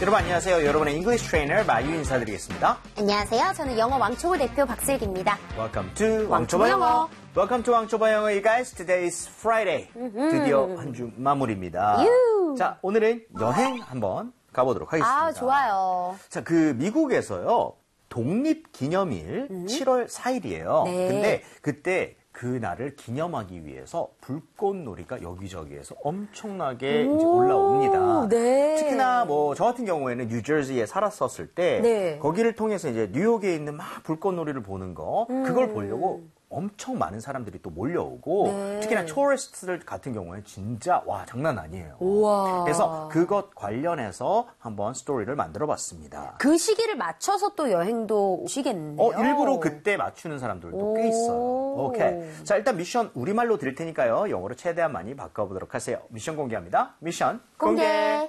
여러분 안녕하세요. 여러분의 English Trainer 마유 인사드리겠습니다. 안녕하세요. 저는 영어 왕초보 대표 박슬기입니다. Welcome to 왕초보 영어. Welcome to 왕초보 영어, you guys. Today is Friday. 드디어 한 주 마무리입니다. 자, 오늘은 여행 한번 가보도록 하겠습니다. 아, 좋아요. 자, 그 미국에서요. 독립기념일 7월 4일이에요. 네. 근데 그때 그 날을 기념하기 위해서 불꽃놀이가 여기저기에서 엄청나게 이제 올라옵니다. 네. 특히나 뭐 저 같은 경우에는 뉴저지에 살았었을 때 네. 거기를 통해서 이제 뉴욕에 있는 막 불꽃놀이를 보는 거 그걸 보려고 엄청 많은 사람들이 또 몰려오고 네. 특히나 토리스트들 같은 경우에는 진짜 와 장난 아니에요. 우와. 그래서 그것 관련해서 한번 스토리를 만들어봤습니다. 그 시기를 맞춰서 또 여행도 오시겠네요. 일부러 그때 맞추는 사람들도 꽤 있어요. 오케이. 자, 일단 미션 우리말로 드릴 테니까요. 영어로 최대한 많이 바꿔보도록 하세요. 미션 공개합니다. 미션 공개.